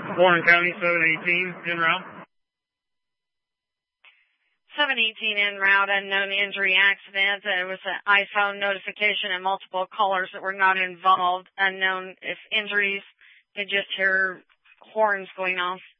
Warren County 718 en route. 718 en route, unknown injury accident. It was an iPhone notification and multiple callers that were not involved. Unknown if injuries. They just hear horns going off.